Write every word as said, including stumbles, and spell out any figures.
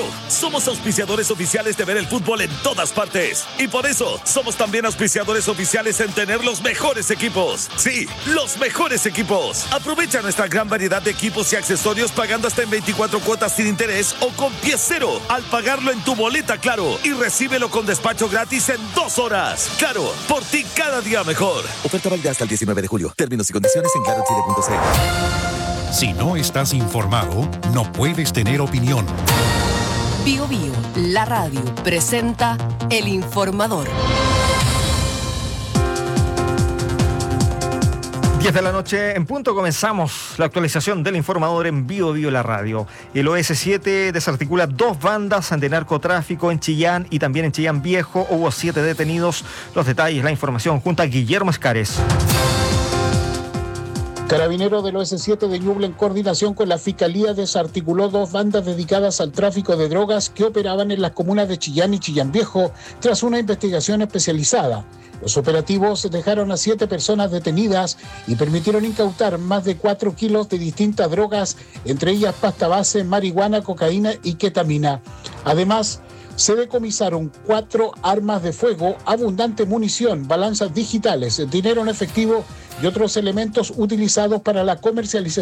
Claro, somos auspiciadores oficiales de ver el fútbol en todas partes. Y por eso, somos también auspiciadores oficiales en tener los mejores equipos. Sí, los mejores equipos. Aprovecha nuestra gran variedad de equipos y accesorios pagando hasta en veinticuatro cuotas sin interés o con pie cero al pagarlo en tu boleta Claro. Y recíbelo con despacho gratis en dos horas. Claro, por ti cada día mejor. Oferta válida hasta el diecinueve de julio. Términos y condiciones en claro chile punto c l. Si no estás informado, no puedes tener opinión. Bio Bio, la radio, presenta El Informador. diez de la noche en punto, comenzamos la actualización del Informador en Bio Bio, la radio. El O S siete desarticula dos bandas de narcotráfico en Chillán y también en Chillán Viejo. Hubo siete detenidos. Los detalles, la información junto a Guillermo Escares. Carabineros del O S siete de Ñuble, en coordinación con la Fiscalía, desarticuló dos bandas dedicadas al tráfico de drogas que operaban en las comunas de Chillán y Chillán Viejo tras una investigación especializada. Los operativos dejaron a siete personas detenidas y permitieron incautar más de cuatro kilos de distintas drogas, entre ellas pasta base, marihuana, cocaína y ketamina. Además, se decomisaron cuatro armas de fuego, abundante munición, balanzas digitales, dinero en efectivo y otros elementos utilizados para la comercialización